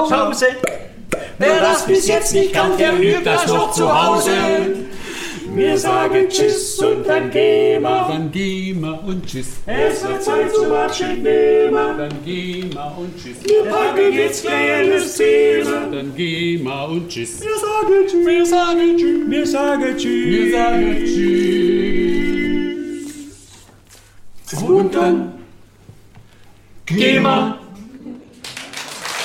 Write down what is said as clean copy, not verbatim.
Hause. Wer das bis jetzt nicht kann, der übt das noch zu Hause. Wir sagen Tschüss und dann gehen wir. Dann gehen wir und Tschüss. Es wird Zeit zum Abschied nehmen. Dann gehen wir und Tschüss. Wir packen jetzt kleines Thema. Dann gehen wir und Tschüss. Wir sagen Tschüss. Wir sagen Tschüss. Wir sagen Tschüss. Wir sagen Tschüss. Und dann gehen wir.